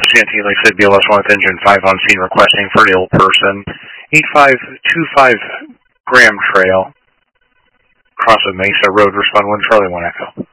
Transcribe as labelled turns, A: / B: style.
A: Santee Lakeside BLS 1 with engine 5 on scene requesting for an ill person. 8525 Graham Trail, cross of Mesa Road, respond 1 Charlie 1 Echo.